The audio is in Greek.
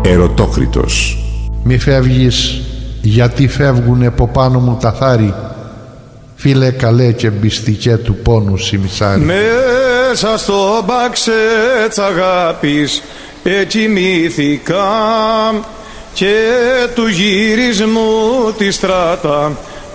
Ερωτόκριτος. Μη φεύγεις, γιατί φεύγουνε από πάνω μου τα θάρη. Φίλε καλέ και μπιστικέ του πόνου σιμισάρι. Μέσα στο μπαξέ της αγάπης εκοιμήθηκα και του γυρισμού τη στράτα